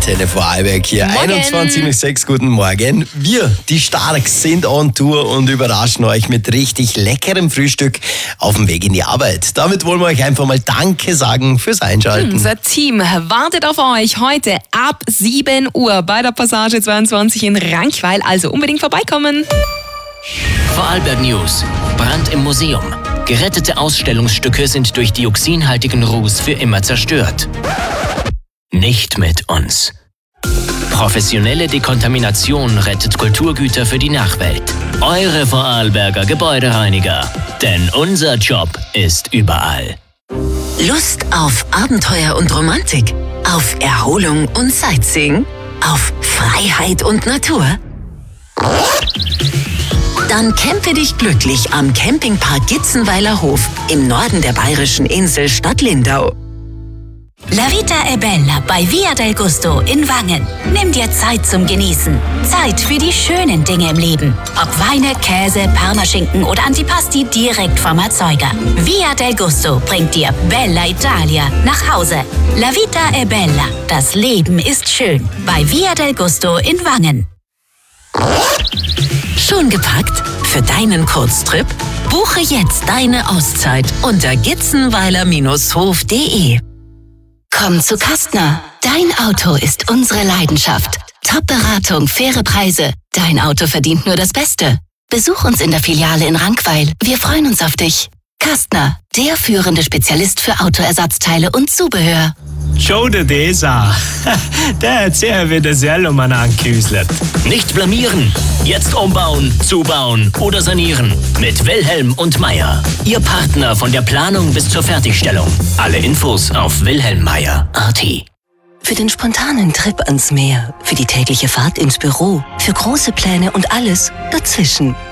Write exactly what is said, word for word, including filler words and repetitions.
Antenne Vorarlberg hier. Morgen. einundzwanzig nach sechs, guten Morgen. Wir, die Starks, sind on Tour und überraschen euch mit richtig leckerem Frühstück auf dem Weg in die Arbeit. Damit wollen wir euch einfach mal Danke sagen fürs Einschalten. Unser Team wartet auf euch heute ab sieben Uhr bei der Passage zweiundzwanzig in Rankweil. Also unbedingt vorbeikommen. Vorarlberg News. Brand im Museum. Gerettete Ausstellungsstücke sind durch dioxinhaltigen Ruß für immer zerstört. Nicht mit uns. Professionelle Dekontamination rettet Kulturgüter für die Nachwelt. Eure Vorarlberger Gebäudereiniger. Denn unser Job ist überall. Lust auf Abenteuer und Romantik? Auf Erholung und Sightseeing? Auf Freiheit und Natur? Dann campe dich glücklich am Campingpark Gitzenweiler Hof im Norden der bayerischen Insel Stadt Lindau. La Vita è Bella bei Via del Gusto in Wangen. Nimm dir Zeit zum Genießen. Zeit für die schönen Dinge im Leben. Ob Weine, Käse, Parmaschinken oder Antipasti direkt vom Erzeuger. Via del Gusto bringt dir Bella Italia nach Hause. La Vita è Bella. Das Leben ist schön. Bei Via del Gusto in Wangen. Schon gepackt? Für deinen Kurztrip? Buche jetzt deine Auszeit unter gitzenweiler Bindestrich hof punkt de. Komm zu Kastner. Dein Auto ist unsere Leidenschaft. Top-Beratung, faire Preise. Dein Auto verdient nur das Beste. Besuch uns in der Filiale in Rankweil. Wir freuen uns auf dich. Kastner, der führende Spezialist für Autoersatzteile und Zubehör. Schau dir das an. Der hat sehr wieder selber mal angeküsselt. Nicht blamieren. Jetzt umbauen, zubauen oder sanieren. Mit Wilhelm und Meier. Ihr Partner von der Planung bis zur Fertigstellung. Alle Infos auf wilhelm meier punkt a t. Für den spontanen Trip ans Meer, für die tägliche Fahrt ins Büro, für große Pläne und alles dazwischen.